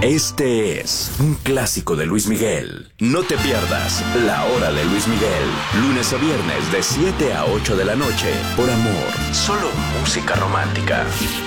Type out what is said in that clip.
Este es un clásico de Luis Miguel. No te pierdas La Hora de Luis Miguel. Lunes a viernes de 7 a 8 de la noche. Por Amor. Solo música romántica.